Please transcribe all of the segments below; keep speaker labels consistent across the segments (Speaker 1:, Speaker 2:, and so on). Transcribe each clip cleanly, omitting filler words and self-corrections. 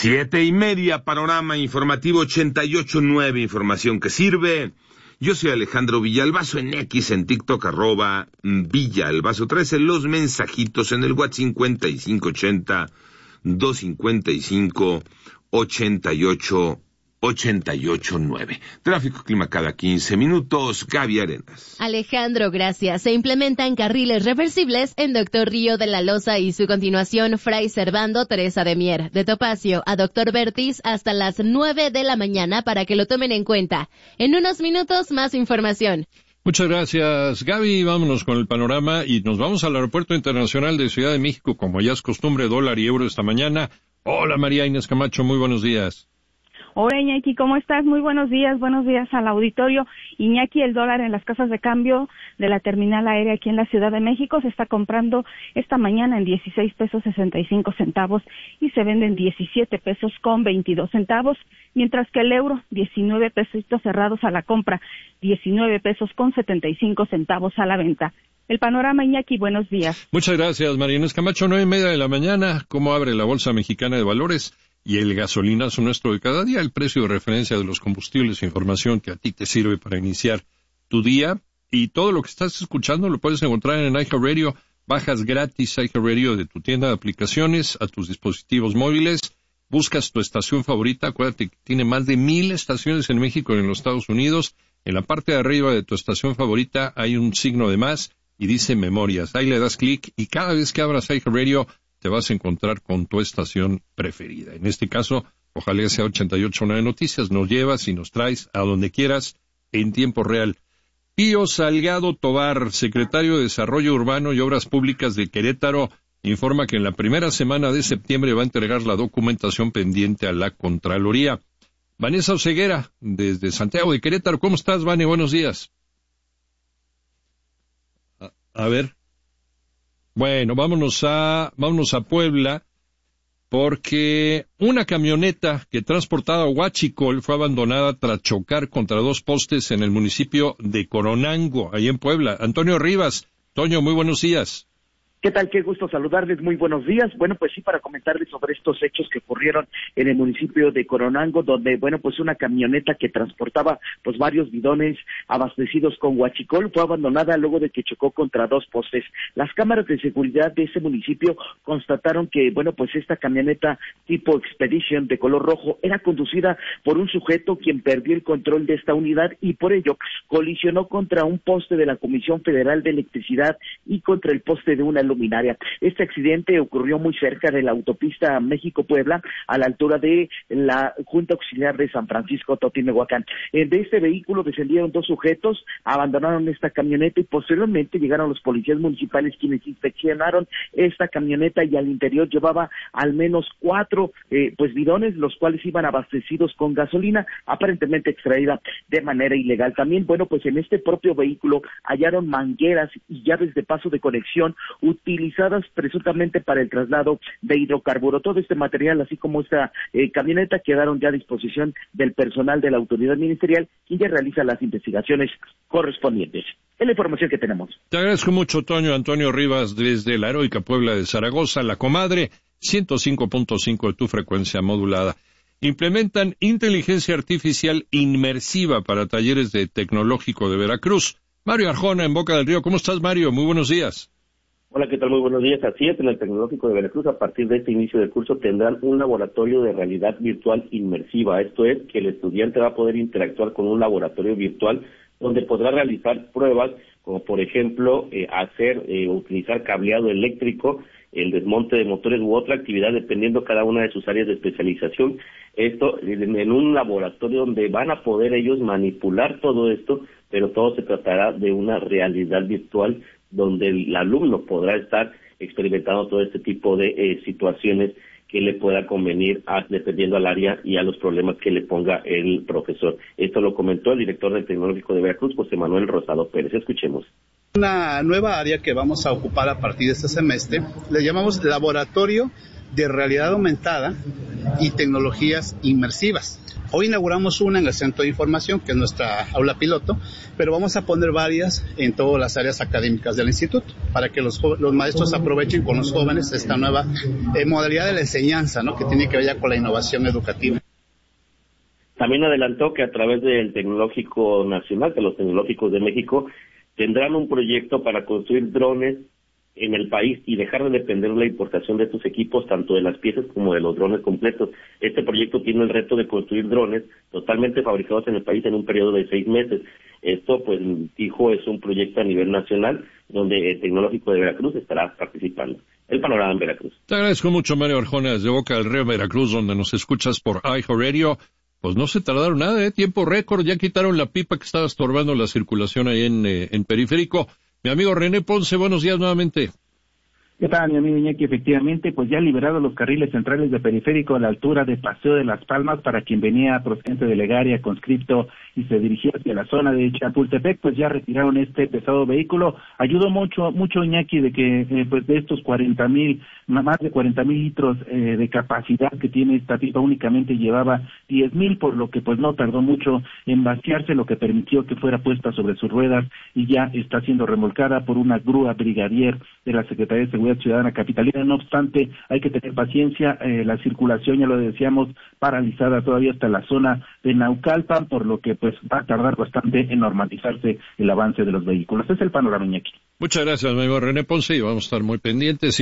Speaker 1: 7:30, panorama informativo 88.9, información que sirve. Yo soy Alejandro Villalbazo en X, en TikTok, @Villalbazo13, los mensajitos en el WhatsApp 5580-255-8889. Tráfico, clima cada 15 minutos. Gaby Arenas.
Speaker 2: Alejandro, gracias. Se implementan carriles reversibles en Doctor Río de la Loza y su continuación Fray Servando Teresa de Mier, de Topacio a Doctor Bertis hasta las 9 de la mañana para que lo tomen en cuenta. En unos minutos, más información.
Speaker 3: Muchas gracias, Gaby. Vámonos con el panorama y nos vamos al Aeropuerto Internacional de Ciudad de México, como ya es costumbre, dólar y euro esta mañana. Hola, María Inés Camacho, muy buenos días.
Speaker 4: Hola, Iñaki, ¿cómo estás? Muy buenos días al auditorio. Iñaki, el dólar en las casas de cambio de la terminal aérea aquí en la Ciudad de México se está comprando esta mañana en 16 pesos 65 centavos y se vende en 17 pesos con 22 centavos, mientras que el euro, 19 pesitos cerrados a la compra, 19 pesos con 75 centavos a la venta. El panorama, Iñaki, buenos días.
Speaker 3: Muchas gracias, María Inés Camacho. 9:30 de la mañana, ¿cómo abre la Bolsa Mexicana de Valores? Y el gasolinazo nuestro de cada día, el precio de referencia de los combustibles, información que a ti te sirve para iniciar tu día. Y todo lo que estás escuchando lo puedes encontrar en iHeartRadio. Bajas gratis iHeartRadio de tu tienda de aplicaciones a tus dispositivos móviles. Buscas tu estación favorita. Acuérdate que tiene más de 1,000 estaciones en México y en los Estados Unidos. En la parte de arriba de tu estación favorita hay un signo de más y dice Memorias. Ahí le das clic y cada vez que abras iHeartRadio te vas a encontrar con tu estación preferida. En este caso, ojalá sea 88.9 Noticias, nos llevas y nos traes a donde quieras en tiempo real. Pío Salgado Tobar, secretario de Desarrollo Urbano y Obras Públicas de Querétaro, informa que en la primera semana de septiembre va a entregar la documentación pendiente a la Contraloría. Vanessa Oseguera, desde Santiago de Querétaro. ¿Cómo estás, Vane? Buenos días. A ver. Bueno, vámonos a Puebla, porque una camioneta que transportaba huachicol fue abandonada tras chocar contra 2 postes en el municipio de Coronango, ahí en Puebla. Antonio Rivas. Toño, muy buenos días.
Speaker 5: ¿Qué tal? Qué gusto saludarles, muy buenos días. Bueno, pues sí, para comentarles sobre estos hechos que ocurrieron en el municipio de Coronango, donde, bueno, pues una camioneta que transportaba, pues varios bidones abastecidos con huachicol fue abandonada luego de que chocó contra 2 postes. Las cámaras de seguridad de ese municipio constataron que, bueno, pues esta camioneta tipo Expedition de color rojo era conducida por un sujeto quien perdió el control de esta unidad y por ello colisionó contra un poste de la Comisión Federal de Electricidad y contra el poste de una luminaria. Este accidente ocurrió muy cerca de la autopista México-Puebla, a la altura de la Junta Auxiliar de San Francisco Totimehuacán. De este vehículo descendieron 2 sujetos, abandonaron esta camioneta y posteriormente llegaron los policías municipales quienes inspeccionaron esta camioneta y al interior llevaba al menos 4 bidones, los cuales iban abastecidos con gasolina, aparentemente extraída de manera ilegal. También, bueno, pues en este propio vehículo hallaron mangueras y llaves de paso de conexión utilizadas presuntamente para el traslado de hidrocarburo. Todo este material, así como esta camioneta, quedaron ya a disposición del personal de la autoridad ministerial, quien ya realiza las investigaciones correspondientes. Es la información que tenemos.
Speaker 3: Te agradezco mucho, Toño. Antonio Rivas, desde la heroica Puebla de Zaragoza, La Comadre, 105.5 de tu frecuencia modulada. Implementan inteligencia artificial inmersiva para talleres de Tecnológico de Veracruz. Mario Arjona, en Boca del Río. ¿Cómo estás, Mario? Muy buenos días.
Speaker 6: Hola, ¿qué tal? Muy buenos días. Así es, en el Tecnológico de Veracruz, a partir de este inicio del curso, tendrán un laboratorio de realidad virtual inmersiva. Esto es, que el estudiante va a poder interactuar con un laboratorio virtual donde podrá realizar pruebas, como por ejemplo, utilizar cableado eléctrico, el desmonte de motores u otra actividad, dependiendo cada una de sus áreas de especialización. Esto en un laboratorio donde van a poder ellos manipular todo esto, pero todo se tratará de una realidad virtual donde el alumno podrá estar experimentando todo este tipo de situaciones que le pueda convenir dependiendo al área y a los problemas que le ponga el profesor. Esto lo comentó el director del Tecnológico de Veracruz, José Manuel Rosado Pérez. Escuchemos.
Speaker 7: Una nueva área que vamos a ocupar a partir de este semestre, le llamamos Laboratorio de Realidad Aumentada y Tecnologías Inmersivas. Hoy inauguramos una en el Centro de Información, que es nuestra aula piloto, pero vamos a poner varias en todas las áreas académicas del instituto, para que los maestros aprovechen con los jóvenes esta nueva modalidad de la enseñanza, ¿no?, que tiene que ver ya con la innovación educativa.
Speaker 6: También adelantó que a través del Tecnológico Nacional, de los Tecnológicos de México, tendrán un proyecto para construir drones en el país y dejar de depender de la importación de estos equipos, tanto de las piezas como de los drones completos. Este proyecto tiene el reto de construir drones totalmente fabricados en el país en un periodo de 6 meses. Esto, pues, dijo, es un proyecto a nivel nacional donde el Tecnológico de Veracruz estará participando. El panorama en Veracruz.
Speaker 3: Te agradezco mucho, Mario Arjona, desde Boca del Río, Veracruz, donde nos escuchas por iHeartRadio. Pues no se tardaron nada, tiempo récord, ya quitaron la pipa que estaba estorbando la circulación ahí en Periférico. Mi amigo René Ponce, buenos días nuevamente.
Speaker 8: ¿Qué tal, mi amigo Iñaki? Efectivamente, pues ya liberados los carriles centrales de Periférico a la altura de Paseo de las Palmas para quien venía procedente de Legaria, Conscripto y se dirigía hacia la zona de Chapultepec, pues ya retiraron este pesado vehículo. Ayudó mucho Iñaki de que pues de estos 40,000, más de 40,000 litros de capacidad que tiene esta pipa, únicamente llevaba 10,000, por lo que pues no tardó mucho en vaciarse, lo que permitió que fuera puesta sobre sus ruedas y ya está siendo remolcada por una grúa brigadier de la Secretaría de Seguridad Ciudadana Capitalina. No obstante, hay que tener paciencia, la circulación, ya lo decíamos, paralizada todavía hasta la zona de Naucalpan, por lo que pues va a tardar bastante en normalizarse el avance de los vehículos. Es el panorama, Iñaki.
Speaker 3: Muchas gracias, mi amigo René Ponce, y vamos a estar muy pendientes,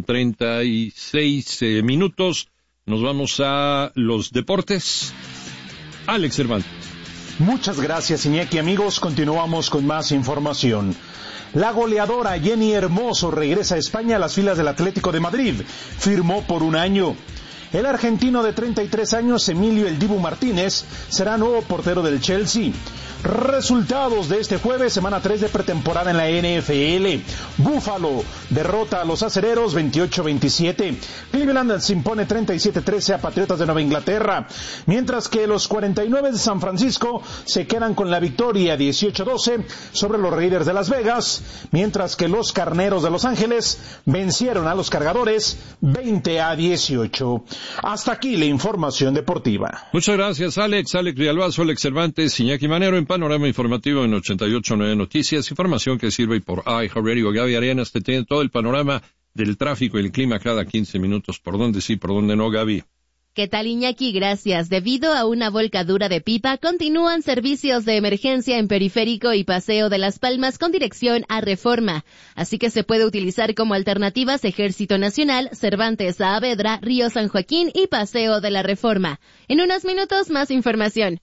Speaker 3: 7:36 minutos. Nos vamos a los deportes. Alex Cervantes.
Speaker 9: Muchas gracias, Iñaki. Amigos, continuamos con más información. La goleadora Jenny Hermoso regresa a España a las filas del Atlético de Madrid. Firmó por 1 año. El argentino de 33 años, Emilio El Dibu Martínez, será nuevo portero del Chelsea. Resultados de este jueves, semana 3 de pretemporada en la NFL. Buffalo derrota a los acereros 28-27. Cleveland se impone 37-13 a Patriotas de Nueva Inglaterra. Mientras que los 49 de San Francisco se quedan con la victoria 18-12 sobre los Raiders de Las Vegas. Mientras que los Carneros de Los Ángeles vencieron a los Cargadores 20-18. Hasta aquí la información deportiva.
Speaker 3: Muchas gracias, Alex Villalbazo, Alex Cervantes, Iñaki Manero en Panorama Informativo en 88.9 Noticias, información que sirve por iHeartRadio. Gaby Arenas te tiene todo el panorama del tráfico y el clima cada 15 minutos, por dónde sí, por dónde no, Gaby.
Speaker 2: ¿Qué tal, Iñaki? Gracias. Debido a una volcadura de pipa, continúan servicios de emergencia en Periférico y Paseo de las Palmas con dirección a Reforma. Así que se puede utilizar como alternativas Ejército Nacional, Cervantes Saavedra, Río San Joaquín y Paseo de la Reforma. En unos minutos, más información.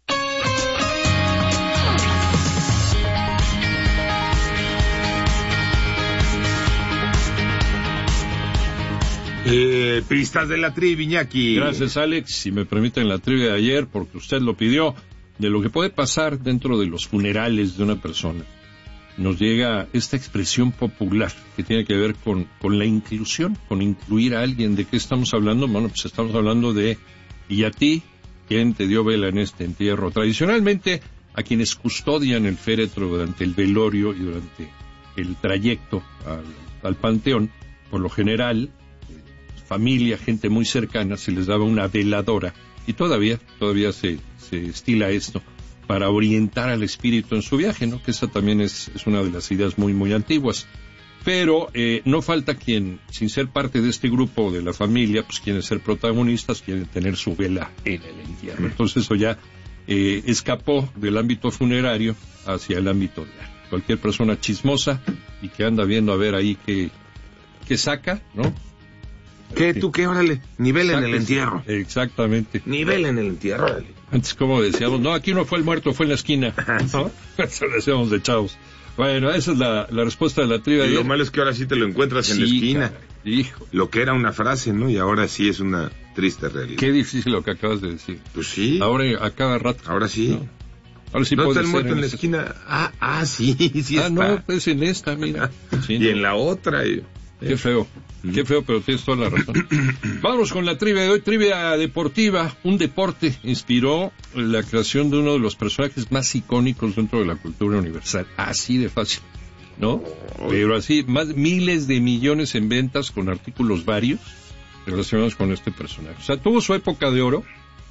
Speaker 1: Pistas de la trivia, Iñaki.
Speaker 3: Gracias, Alex. Si me permiten la trivia de ayer, porque usted lo pidió, de lo que puede pasar dentro de los funerales de una persona. Nos llega esta expresión popular que tiene que ver con la inclusión, con incluir a alguien. ¿De qué estamos hablando? Bueno, pues estamos hablando de, ¿y a ti? ¿Quién te dio vela en este entierro? Tradicionalmente, a quienes custodian el féretro durante el velorio y durante el trayecto al panteón, por lo general, familia, gente muy cercana, se les daba una veladora, y todavía se estila esto, para orientar al espíritu en su viaje, ¿no? Que esa también es una de las ideas muy, muy antiguas. Pero no falta quien, sin ser parte de este grupo de la familia, pues quieren ser protagonistas, quieren tener su vela en el entierro. Entonces eso ya escapó del ámbito funerario hacia el ámbito de cualquier persona chismosa y que anda viendo a ver ahí qué saca, ¿no?
Speaker 1: Órale, nivel en el entierro.
Speaker 3: Exactamente.
Speaker 1: Nivel en el entierro, órale.
Speaker 3: Antes, como decíamos, no, aquí no fue el muerto, fue en la esquina, ¿no? Eso lo decíamos de chavos. Bueno, esa es la respuesta de la trivia.
Speaker 1: Y lo malo es que ahora sí te lo encuentras en la esquina.
Speaker 3: Hijo.
Speaker 1: Lo que era una frase, ¿no? Y ahora sí es una triste realidad.
Speaker 3: Qué difícil lo que acabas de decir.
Speaker 1: Pues sí.
Speaker 3: Ahora, a cada rato.
Speaker 1: Ahora sí.
Speaker 3: ¿No? Ahora sí
Speaker 1: ¿no
Speaker 3: puede
Speaker 1: está el muerto en la esquina? Sí está.
Speaker 3: No, pues en esta, mira. Sí,
Speaker 1: y en la otra.
Speaker 3: Qué feo, pero tienes toda la razón. Vamos con la trivia de hoy, trivia deportiva. Un deporte inspiró la creación de uno de los personajes más icónicos dentro de la cultura universal. Así de fácil, ¿no? Pero así, miles de millones en ventas con artículos varios relacionados con este personaje. O sea, tuvo su época de oro,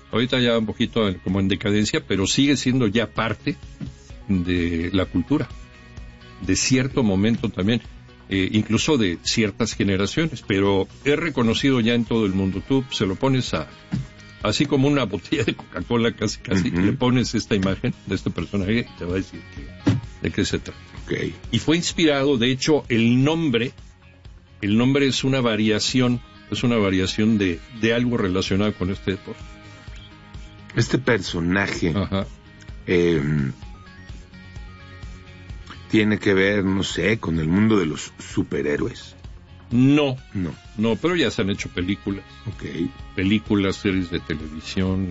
Speaker 3: Ahorita ya un poquito como en decadencia, pero sigue siendo ya parte de la cultura, de cierto momento también, incluso de ciertas generaciones, pero es reconocido ya en todo el mundo. Tú se lo pones así como una botella de Coca-Cola, casi, le pones esta imagen de este personaje y te va a decir de qué se trata.
Speaker 1: Okay.
Speaker 3: Y fue inspirado, de hecho, el nombre es una variación de algo relacionado con este deporte.
Speaker 1: Este personaje tiene que ver, no sé, con el mundo de los superhéroes.
Speaker 3: No, pero ya se han hecho películas.
Speaker 1: Okay.
Speaker 3: Películas, series de televisión,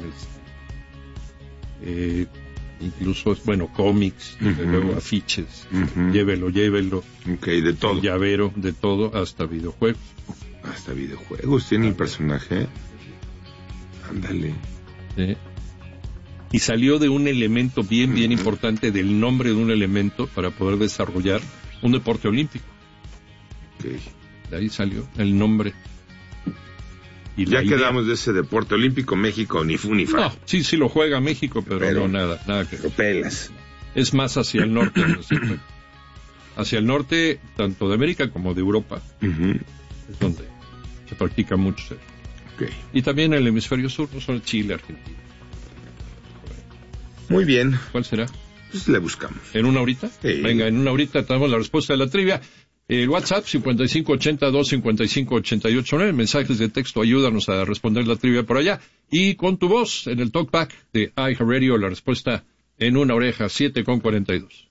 Speaker 3: incluso, bueno, cómics, luego afiches, llévelo.
Speaker 1: Okay, de todo.
Speaker 3: Llavero, de todo, hasta videojuegos.
Speaker 1: Hasta videojuegos tiene el personaje. Ándale.
Speaker 3: Sí. Y salió de un elemento bien importante, del nombre de un elemento para poder desarrollar un deporte olímpico.
Speaker 1: Okay.
Speaker 3: De ahí salió el nombre. Y
Speaker 1: ya quedamos de ese deporte olímpico, México ni fu ni fa.
Speaker 3: No, sí lo juega México, pero no nada que
Speaker 1: lo pelas.
Speaker 3: Es más hacia el norte. Hacia el norte, tanto de América como de Europa, es donde se practica mucho.
Speaker 1: Okay.
Speaker 3: Y también en el hemisferio sur, no solo Chile, Argentina.
Speaker 1: Muy bien.
Speaker 3: ¿Cuál será?
Speaker 1: Pues le buscamos.
Speaker 3: ¿En una horita?
Speaker 1: Sí.
Speaker 3: Venga, en una horita tenemos la respuesta de la trivia. El WhatsApp 5582-5588, mensajes de texto, ayúdanos a responder la trivia por allá. Y con tu voz en el Talkback de iHeartRadio, la respuesta en una oreja, 7:42.